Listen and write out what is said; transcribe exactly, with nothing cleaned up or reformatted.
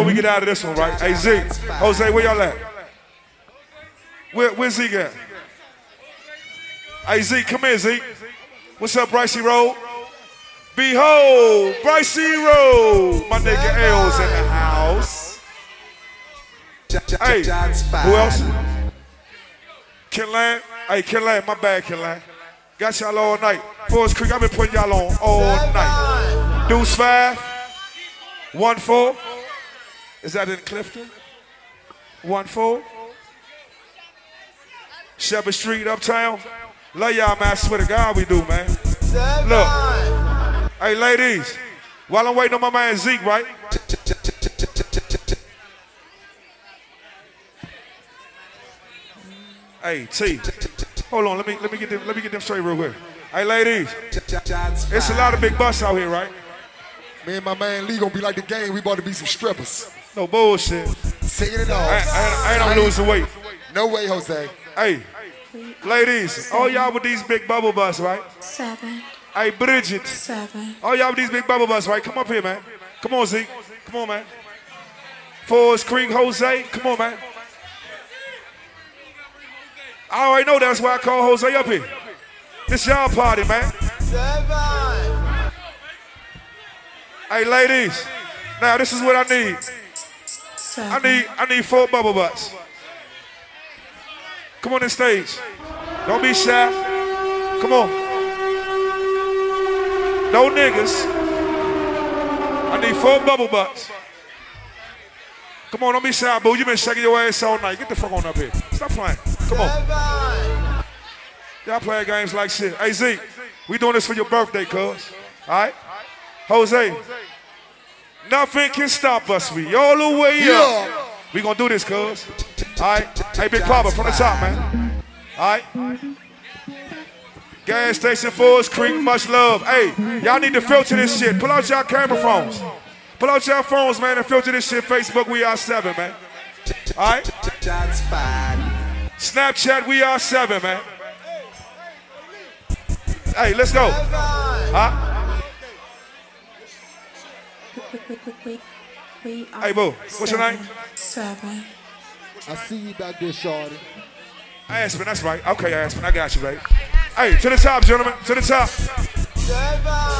before we get out of this one, right? Hey, Z, Jose, where y'all at? Where, where's Zeke at? Hey, Zeke, come here, Zeke. What's up, Brycey Road? Behold, Brycey Road. My nigga L's in the house. Hey, who else? Kinlan. Hey, Kinlan, my bad, Kinlan. Got y'all all night. Forest Creek, I've been putting y'all on all night. Deuce five. One four. Is that in Clifton? One four. Shepherd Street, Uptown. Love y'all, man. I swear to God we do, man. Look. Hey, ladies. While I'm waiting on my man Zeke, right? Hey, T. Hold on, let me let me get them let me get them straight real quick. Hey, ladies. It's a lot of big busts out here, right? Me and my man Lee gonna be like the game. We about to be some strippers. No bullshit. Singing it all. I, I, I ain't I'm losing weight. No way, Jose. Hey, ladies, all y'all with these big bubble busts, right? Seven. Hey, Bridget. Seven. All y'all with these big bubble busts, right? Come up here, man. Come on, Zeke. Come on, man. Forest Creek, Jose. Come on, man. I already know that's why I call Jose up here. This y'all party, man. Seven. Hey, ladies. Now, this is what I need. Seven. I need I need four bubble butts. Come on the stage. Don't be shy. Come on. No niggas. I need four bubble butts. Come on, don't be shy, boo. You been shaking your ass all night. Get the fuck on up here. Stop playing. Come on. Y'all playing games like shit. Hey, Z, we doing this for your birthday, cuz. All right? Jose, nothing can stop us. We all the way up. We gonna do this, cuz. All right? Hey, Big Papa, from the top, man. All right? Gas station, Forest Creek, much love. Hey, y'all need to filter this shit. Pull out y'all camera phones. Pull out y'all phones, man, and filter this shit. Facebook, we are seven, man. All right? Snapchat, we are seven, man. Hey, let's go. Huh? We, we are Hey, boo, what's your name? Seven. I see you back there, shorty. Aspen, that's right. Okay, Aspen, I got you, baby. Hey, to the top, gentlemen, to the top.